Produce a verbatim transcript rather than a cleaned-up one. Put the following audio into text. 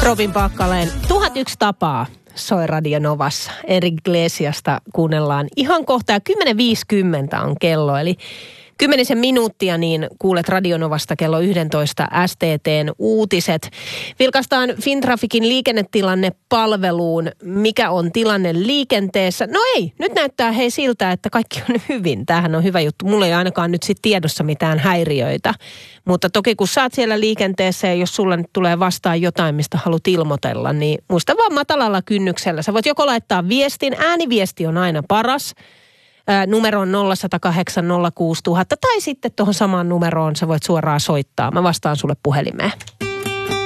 Robin Packaleen tuhat yksi tapaa soi Radio Novassa. Enrique Iglesiasta kuunnellaan ihan kohta ja kymmenen viisikymmentä on kello, eli kymmenisen minuuttia niin kuulet Radio Novasta kello yksitoista S T T:n uutiset. Vilkaistaan Fintrafikin liikennetilanne-palveluun, mikä on tilanne liikenteessä. No ei, nyt näyttää hei siltä, että kaikki on hyvin. Tämähän on hyvä juttu. Mulla ei ainakaan nyt sit tiedossa mitään häiriöitä. Mutta toki kun sä oot siellä liikenteessä ja jos sulla nyt tulee vastaan jotain, mistä haluat ilmoitella, niin muista vaan matalalla kynnyksellä. Sä voit joko laittaa viestin, ääniviesti on aina paras. Numero on nolla yksi nolla kahdeksan nolla kuusi nolla nolla nolla tai sitten tuohon samaan numeroon sä voit suoraan soittaa. Mä vastaan sulle puhelimeen.